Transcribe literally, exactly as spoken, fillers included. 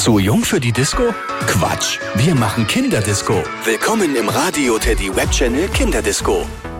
Zu jung für die Disco? Quatsch, wir machen Kinderdisco. Willkommen im Radio Teddy Webchannel Kinderdisco.